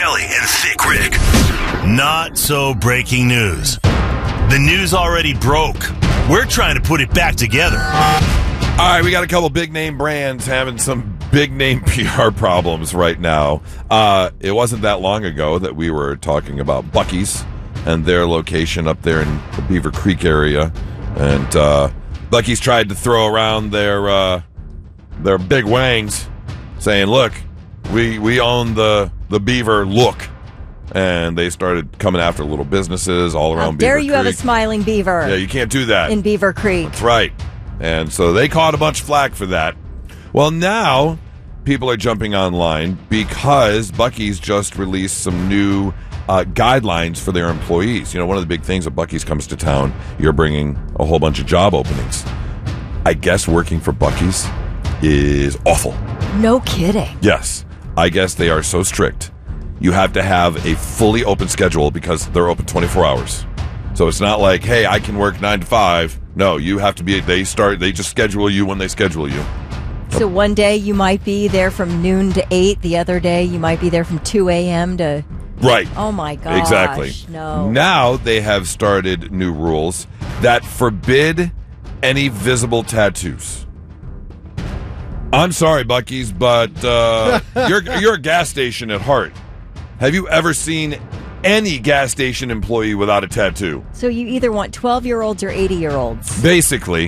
Kelly and Thick Rick. Not so breaking news. The news already broke. We're trying to put it back together. All right, we got a couple big-name brands having some big-name PR problems right now. It wasn't that long ago that we were talking about Buc-ee's and their location up there in the Beaver Creek area. And Buc-ee's tried to throw around their big wangs, saying, look, we own the Beaver look. And they started coming after little businesses all around Beaver Creek. Dare you have a smiling beaver. Yeah, you can't do that. In Beaver Creek. That's right. And so they caught a bunch of flack for that. Well, now people are jumping online because Buc-ee's just released some new guidelines for their employees. You know, one of the big things when Buc-ee's comes to town, you're bringing a whole bunch of job openings. I guess working for Buc-ee's is awful. No kidding. Yes. I guess they are so strict. You have to have a fully open schedule because they're open 24 hours. So it's not like, hey, I can work 9 to 5. No, you have to be, they just schedule you when they schedule you. So one day you might be there from noon to 8. The other day you might be there from 2 a.m. to... Right. Oh, my gosh. Exactly. No. Now they have started new rules that forbid any visible tattoos. I'm sorry, Buc-ee's, but you're a gas station at heart. Have you ever seen any gas station employee without a tattoo? So you either want 12-year-olds or 80-year-olds. Basically.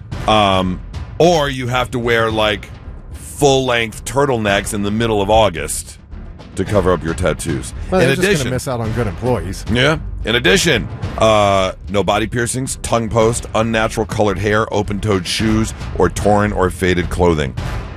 Or you have to wear, like, full-length turtlenecks in the middle of August to cover up your tattoos. Well, they're just going to miss out on good employees. Yeah. In addition, no body piercings, tongue post, unnatural colored hair, open-toed shoes, or torn or faded clothing.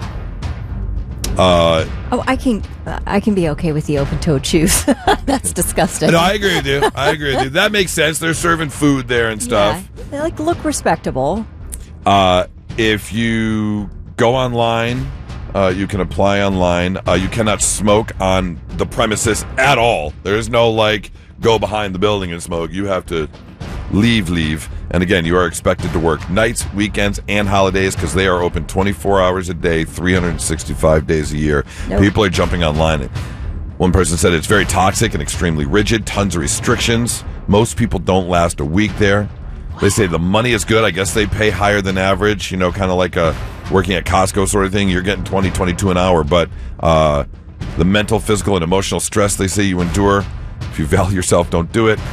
I can be okay with the open-toed shoes. That's disgusting. No, I agree with you. That makes sense. They're serving food there and stuff. Yeah, they look respectable. If you go online, you can apply online. You cannot smoke on the premises at all. There is no, like, go behind the building and smoke. You have to leave. And again, you are expected to work nights, weekends, and holidays because they are open 24 hours a day, 365 days a year. Nope. People are jumping online. One person said it's very toxic and extremely rigid, tons of restrictions. Most people don't last a week there. They say the money is good. I guess they pay higher than average, you know, kind of like a working at Costco sort of thing. You're getting $20, $22 an hour, but the mental, physical, and emotional stress they say you endure, if you value yourself, don't do it.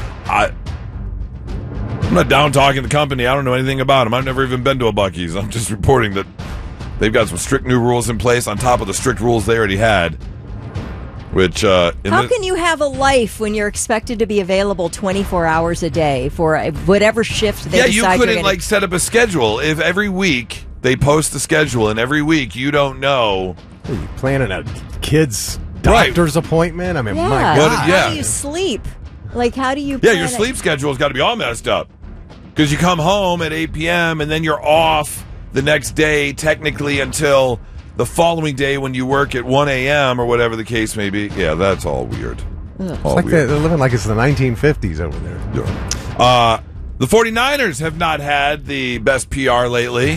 I'm not down talking the company. I don't know anything about them. I've never even been to a Buc-ee's. I'm just reporting that they've got some strict new rules in place on top of the strict rules they already had. Which how can you have a life when you're expected to be available 24 hours a day for whatever shift they decide? Yeah, you couldn't like set up a schedule. If every week they post the schedule and every week you don't know. Are you planning a kid's doctor's appointment? I mean, yeah. my God. How do you sleep? Like, how do you Yeah, your sleep schedule's got to be all messed up. Because you come home at 8 p.m. and then you're off the next day technically until the following day when you work at 1 a.m. or whatever the case may be. Yeah, that's all weird. It's like they're living like it's the 1950s over there. Yeah. The 49ers have not had the best PR lately.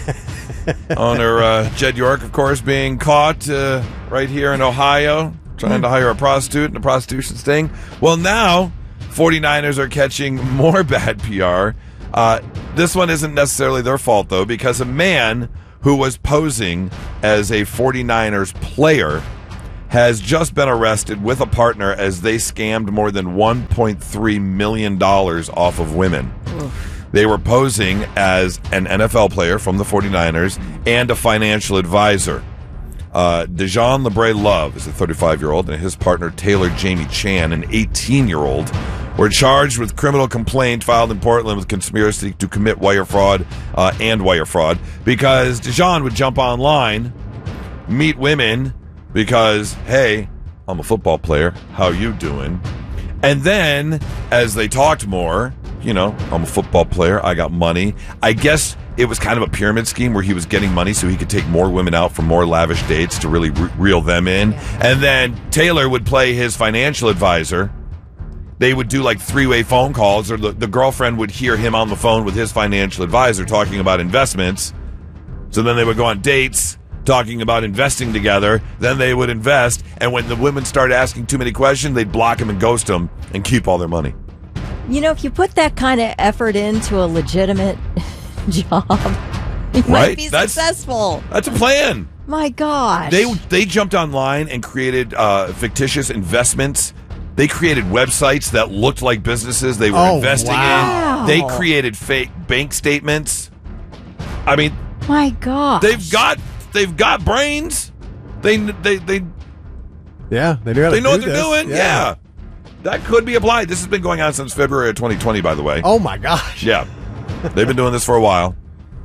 Owner Jed York, of course, being caught right here in Ohio trying to hire a prostitute in a prostitution sting. Well, now 49ers are catching more bad PR. This one isn't necessarily their fault, though, because a man who was posing as a 49ers player has just been arrested with a partner as they scammed more than $1.3 million off of women. They were posing as an NFL player from the 49ers and a financial advisor. Dejan LeBray Love is a 35-year-old, and his partner Taylor Jamie Chan, an 18-year-old, were charged with criminal complaint filed in Portland with conspiracy to commit wire fraud because Dejan would jump online, meet women because, hey, I'm a football player, how you doing? And then, as they talked more, you know, I'm a football player, I got money. I guess it was kind of a pyramid scheme where he was getting money so he could take more women out for more lavish dates to really reel them in. And then Taylor would play his financial advisor. They would do like three-way phone calls, or the girlfriend would hear him on the phone with his financial advisor talking about investments. So then they would go on dates. talking about investing together. Then they would invest, and when the women started asking too many questions, they'd block them and ghost them and keep all their money. You know, if you put that kind of effort into a legitimate job, you might be successful. That's a plan. My gosh. They jumped online and created fictitious investments. They created websites that looked like businesses they were investing in. They created fake bank statements. I mean, my gosh. They've got brains. They do. They know what they're doing. Yeah. That could be applied. This has been going on since February of 2020, by the way. Oh my gosh. Yeah. They've been doing this for a while.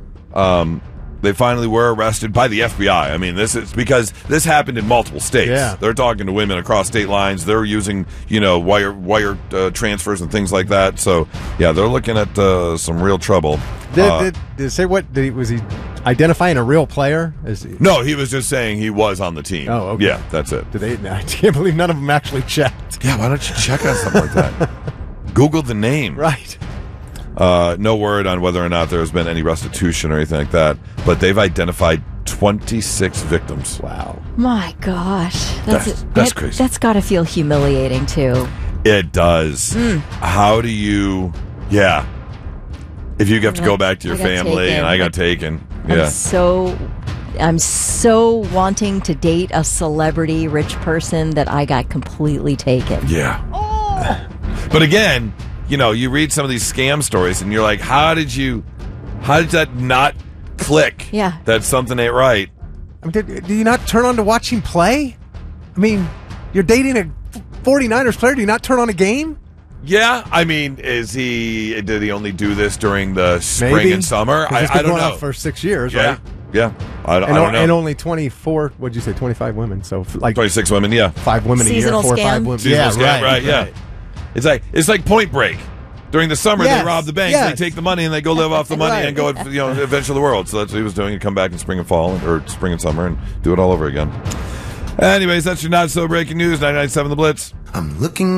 They finally were arrested by the FBI. I mean, this is because this happened in multiple states. Yeah. They're talking to women across state lines. They're using, wire transfers and things like that. So, yeah, they're looking at some real trouble. Did it say was he identifying a real player? No, he was just saying he was on the team. Oh, okay. Yeah, that's it. I can't believe none of them actually checked. Yeah, why don't you check on something like that? Google the name. Right. No word on whether or not there has been any restitution or anything like that, but they've identified 26 victims. Wow. My gosh. That's crazy. That's got to feel humiliating, too. It does. How do you... Yeah. If you have to go back to your family, and I got taken. Yeah. I'm so wanting to date a celebrity rich person that I got completely taken. Yeah. But again... you read some of these scam stories and you're like, how did that not click? Yeah. That something ain't right. I mean, do you not turn on to watch him play? I mean, you're dating a 49ers player. Do you not turn on a game? Yeah. I mean, did he only do this during the spring and summer? I don't know. For 6 years, right? Yeah. I don't know. And only 24, what'd you say, 25 women. So like 26 women, yeah. 5 women Seasonal a year, 4 or 5 scam? women. Seasonal scam, right, yeah. It's like Point Break. During the summer, they rob the bank, they take the money, and they go live off the money and go, adventure the world. So that's what he was doing. He'd come back in spring and fall, or spring and summer, and do it all over again. Anyways, that's your not so breaking news. 99.7 The Blitz. I'm looking